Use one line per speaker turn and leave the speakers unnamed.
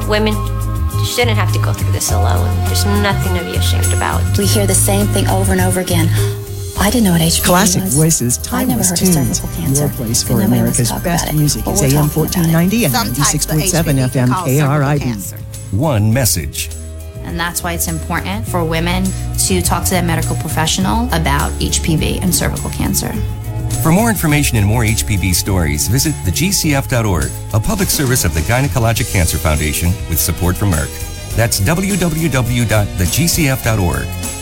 Women shouldn't have to go through this alone. There's nothing to be ashamed about.
We hear the same thing over and over again. I didn't know what HPV
Classic
was.
voices, timeless tunes. Your place for
Nobody wants to
America's
talk
best
about it,
music
but
is
we're
AM
talking about
1490 and
Some types of
96.7
HPV
FM
cause cervical
KRIB.
cancer.
One message.
And that's why it's important for women to talk to their medical professional about HPV and cervical cancer.
For more information and more HPV stories, visit thegcf.org, a public service of the Gynecologic Cancer Foundation with support from Merck. That's www.thegcf.org.